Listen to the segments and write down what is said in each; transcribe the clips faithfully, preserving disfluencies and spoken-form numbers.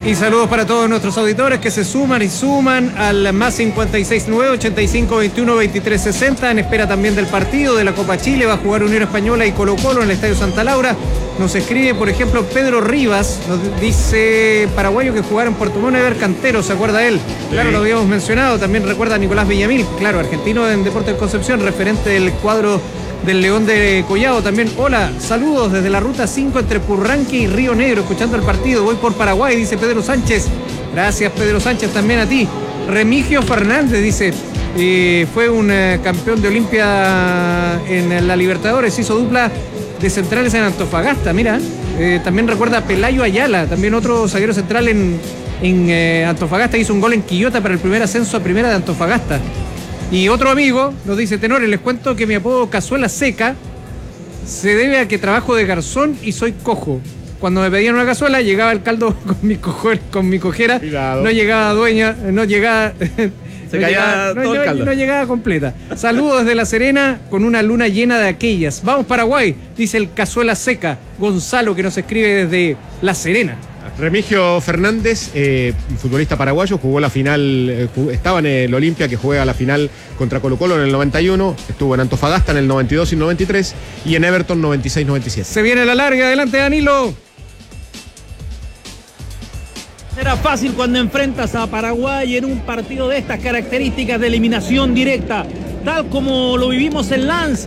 Y saludos para todos nuestros auditores que se suman y suman al más cincuenta y seis nueve, ochenta y cinco, veintiuno, veintitrés, sesenta, en espera también del partido de la Copa Chile. Va a jugar Unión Española y Colo Colo en el Estadio Santa Laura. Nos escribe, por ejemplo, Pedro Rivas, nos dice paraguayo que jugaron Puerto Montt y Ever Cantero, ¿se acuerda él? Claro, sí. Lo habíamos mencionado, también recuerda a Nicolás Villamil, claro, argentino en Deportes Concepción, referente del cuadro del León de Collado también. Hola, saludos desde la ruta cinco entre Purranque y Río Negro, escuchando el partido. Voy por Paraguay, dice Pedro Sánchez. Gracias, Pedro Sánchez, también a ti. Remigio Fernández dice, eh, fue un eh, campeón de Olimpia en la Libertadores, hizo dupla de centrales en Antofagasta, mira. Eh, también recuerda a Pelayo Ayala, también otro zaguero central en, en eh, Antofagasta, hizo un gol en Quillota para el primer ascenso a primera de Antofagasta. Y otro amigo nos dice, tenores, les cuento que mi apodo Cazuela Seca se debe a que trabajo de garzón y soy cojo. Cuando me pedían una cazuela, llegaba el caldo con mi, cojo, con mi cojera. Cuidado. No llegaba dueña, no llegaba... Se no caía llegaba, todo no, el caldo. No, no llegaba completa. Saludos desde La Serena con una luna llena de aquellas. Vamos Paraguay, dice el Cazuela Seca, Gonzalo, que nos escribe desde La Serena. Remigio Fernández, eh, futbolista paraguayo, jugó la final, eh, jugó, estaba en el Olimpia, que juega la final contra Colo Colo en el noventa y uno, estuvo en Antofagasta en el noventa y dos y noventa y tres, y en Everton noventa y seis noventa y siete. Se viene la larga, adelante Danilo. Será fácil cuando enfrentas a Paraguay en un partido de estas características de eliminación directa, tal como lo vivimos en Lens,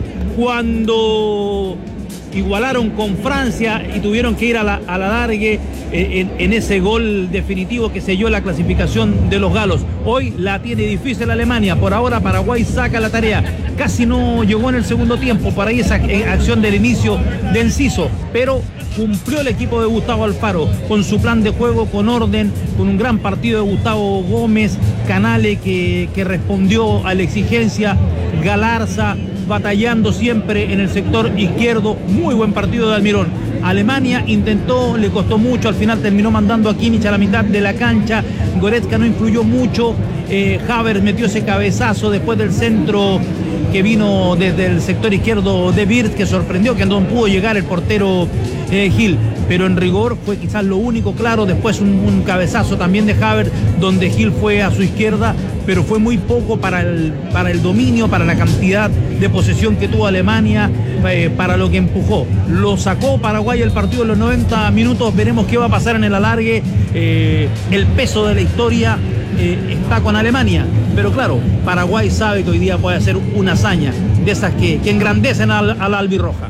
cuando igualaron con Francia y tuvieron que ir a la, a la largue en, en ese gol definitivo que selló la clasificación de los galos. Hoy la tiene difícil Alemania, por ahora Paraguay saca la tarea, casi no llegó en el segundo tiempo, para ahí esa acción del inicio de Enciso, pero cumplió el equipo de Gustavo Alfaro con su plan de juego, con orden, con un gran partido de Gustavo Gómez, Canale que, que respondió a la exigencia, Galarza batallando siempre en el sector izquierdo, muy buen partido de Almirón. Alemania intentó, le costó mucho, al final terminó mandando a Kimmich a la mitad de la cancha, Goretzka no influyó mucho, eh, Havertz metió ese cabezazo después del centro que vino desde el sector izquierdo de Wirtz, que sorprendió, que no pudo llegar el portero eh, Gil, pero en rigor fue quizás lo único claro. Después un, un cabezazo también de Havertz, donde Gil fue a su izquierda, pero fue muy poco para el, para el dominio, para la cantidad de posesión que tuvo Alemania, eh, para lo que empujó. Lo sacó Paraguay el partido en los noventa minutos, veremos qué va a pasar en el alargue. Eh, el peso de la historia eh, está con Alemania, pero claro, Paraguay sabe que hoy día puede hacer una hazaña de esas que, que engrandecen a la, a la albirroja.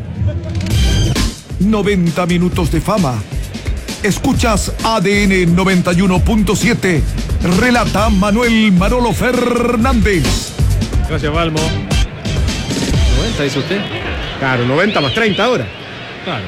noventa minutos de fama. Escuchas A D N noventa y uno punto siete. Relata Manuel Manolo Fernández. Gracias, Balmo. noventa, dice usted. Claro, noventa más treinta ahora. Claro.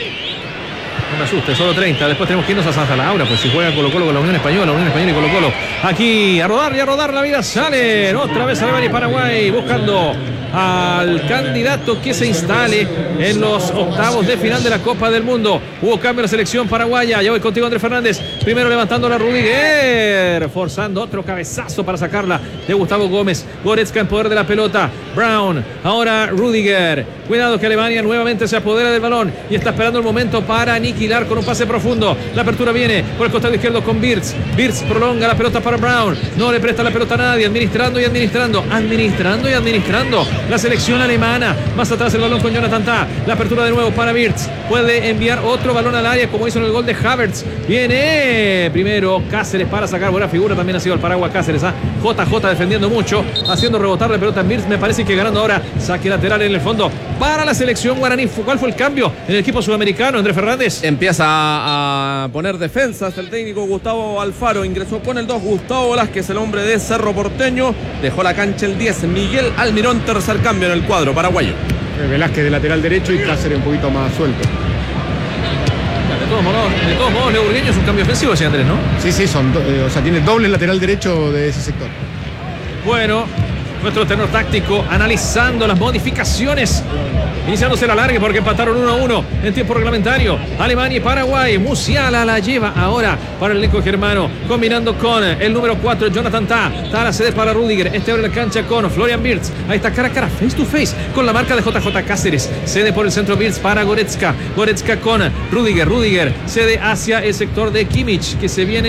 No me asuste, solo treinta. Después tenemos que irnos a Santa Laura, pues si juega Colo Colo con la Unión Española, Unión Española y Colo Colo. Aquí a rodar y a rodar la vida salen. Otra vez Alemania y Paraguay buscando al candidato que se instale en los octavos de final de la Copa del Mundo. Hubo cambio en la selección paraguaya. Ya voy contigo, Andrés Fernández. Primero levantando la Rudiger, forzando otro cabezazo para sacarla de Gustavo Gómez. Goretzka en poder de la pelota. Brown, ahora Rudiger. Cuidado que Alemania nuevamente se apodera del balón y está esperando el momento para aniquilar con un pase profundo. La apertura viene por el costado izquierdo con Wirtz. Wirtz prolonga la pelota para Brown. No le presta la pelota a nadie. Administrando y administrando. Administrando y administrando. La selección alemana. Más atrás el balón con Jonathan Tah. La apertura de nuevo para Wirtz. Puede enviar otro balón al área como hizo en el gol de Havertz. Viene primero Cáceres para sacar. Buena figura también ha sido el Paraguay Cáceres. ¿eh? J J defendiendo mucho. Haciendo rebotar la pelota en Wirtz. Me parece que ganando ahora. Saque lateral en el fondo para la selección guaraní. ¿Cuál fue el cambio en el equipo sudamericano, Andrés Fernández? Empieza a poner defensas el técnico Gustavo Alfaro. Ingresó con el dos Gustavo Velázquez, el hombre de Cerro Porteño. Dejó la cancha el diez Miguel Almirón. Tercer cambio en el cuadro paraguayo. Velázquez de lateral derecho y Cáceres un poquito más suelto. De todos modos, de todos modos, Leo Burgueño es un cambio ofensivo, ese Andrés, ¿no? Sí, sí, son, eh, o sea, tiene doble lateral derecho de ese sector. Bueno, nuestro tenor táctico analizando las modificaciones. Iniciándose el alargue porque empataron uno a uno en tiempo reglamentario. Alemania y Paraguay. Musiala la lleva ahora para el elenco germano. Combinando con el número cuatro, Jonathan Tah. Tah la cede para Rudiger. Este abre la cancha con Florian Wirtz. Ahí está cara a cara, face to face con la marca de J J Cáceres. Cede por el centro Wirtz para Goretzka. Goretzka con Rudiger. Rudiger cede hacia el sector de Kimmich, que se viene